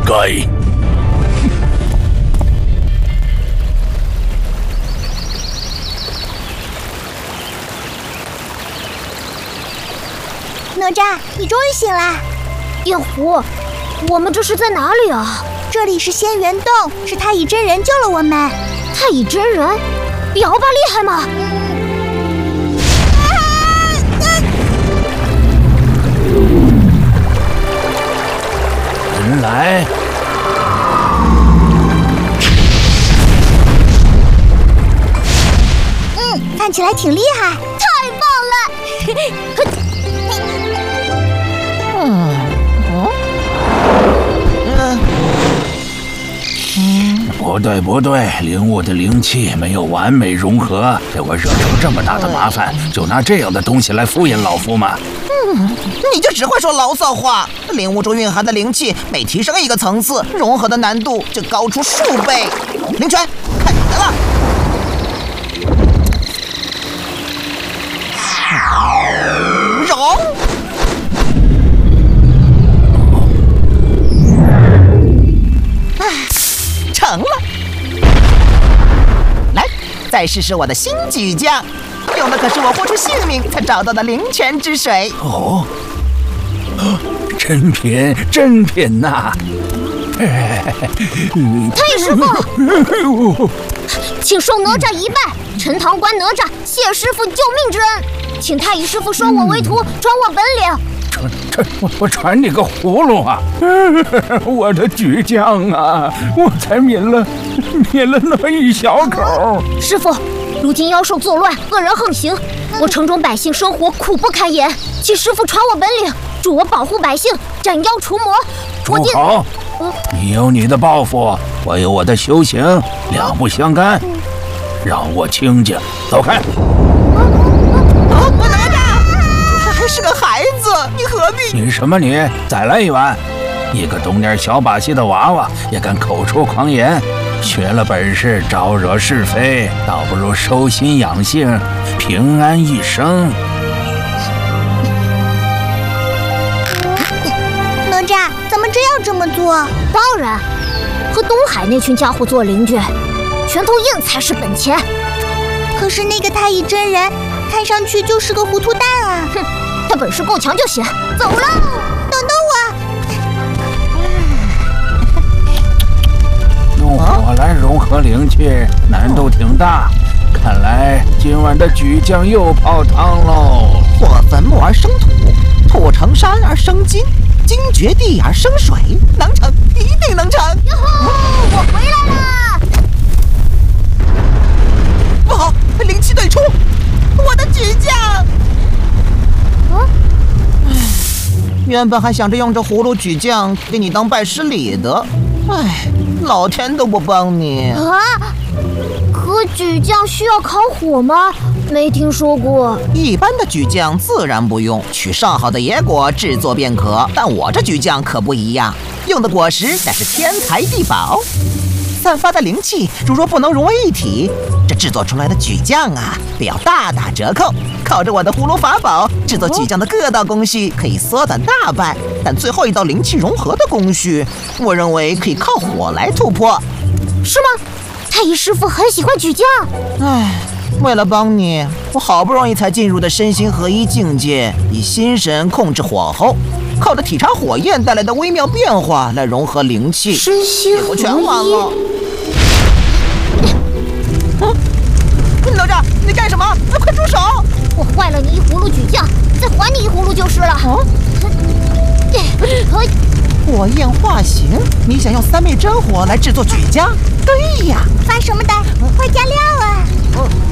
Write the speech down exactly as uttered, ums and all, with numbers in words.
该。 哪吒，你终于醒了！ 夜狐，我们这是在哪里啊？ 这里是仙元洞，是太乙真人救了我们。 太乙真人，比鳌巴厉害吗？ 人来！ 嗯，看起来挺厉害。 太棒了！ 嗯嗯嗯，不对不对，灵物的灵气没有完美融合，给我惹出这么大的麻烦，就拿这样的东西来敷衍老夫吗？ 嗯，你就只会说牢骚话。灵物中蕴含的灵气每提升一个层次，融合的难度就高出数倍。灵泉，看你的了！融。成了，来，再试试我的新举将，用的可是我豁出性命才找到的灵泉之水。 哦，真品真品呐！ 太乙师傅，请受哪吒一拜，陈塘关哪吒谢师傅救命之恩，请太乙师傅收我为徒，传我本领。 传传我我传你个葫芦啊！我的举将啊，我才抿了抿了那么一小口。 师傅，如今妖兽作乱，恶人横行，我城中百姓生活苦不堪言，请师傅传我本领，助我保护百姓，斩妖除魔。 住口！你有你的抱负，我有我的修行，两不相干。让我清静，走开！ 哪吒，他还是个孩子，你何必？ 你什么你？再来一碗！一个懂点小把戏的娃娃，也敢口出狂言，学了本事招惹是非，倒不如收心养性，平安一生。 哪吒，咱们真要这么做？ 当然，和东海那群家伙做邻居，拳头硬才是本钱。 可是那个太乙真人，看上去就是个糊涂蛋啊！ 哼，他本事够强就行。走喽！ 等等我。 用火来融合灵气，难度挺大。看来今晚的举将又泡汤喽。 破坟墓而生土，土成山而生金，金掘地而生水，能成，一定能成！ 哟吼！我回来了！ 不好，灵气对出，我的举将！ 啊！ 原本还想着用这葫芦举将给你当拜师礼的，唉，老天都不帮你啊！可举将需要烤火吗？没听说过。 一般的举将自然不用，取上好的野果制作便可。但我这举将可不一样，用的果实乃是天材地宝，散发的灵气如若不能融为一体，这制作出来的举将啊，便要大打折扣。靠着我的葫芦法宝，制作举将的各道工序可以缩短大半，但最后一道灵气融合的工序，我认为可以靠火来突破。 是吗？太乙师傅很喜欢举将。 唉，为了帮你，我好不容易才进入的身心合一境界，以心神控制火候，靠着体察火焰带来的微妙变化来融合灵气， 身心合一， 我全完了。啊！哪吒，你干什么？快住手！ 我坏了你一葫芦举将，再还你一葫芦就是了。啊！ 火焰化形，你想用三昧真火来制作举将？对呀！ 发什么呆？快加料啊！